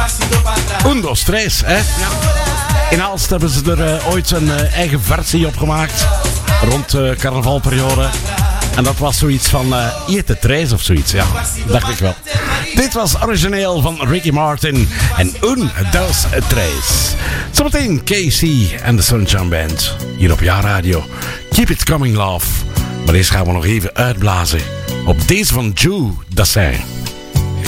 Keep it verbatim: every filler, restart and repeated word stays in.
Un, dos, tres, hè? Ja. In Aalst hebben ze er uh, ooit een uh, eigen versie op gemaakt. Rond de uh, carnavalperiode. En dat was zoiets van uh, Iete Tres of zoiets, ja. Dacht ik wel. Dit was origineel van Ricky Martin en Un, dos, tres. Zometeen K C en de Sunshine Band. Hier op Ja Radio. Keep it coming, love. Maar eerst gaan we nog even uitblazen op deze van Jules Dassin.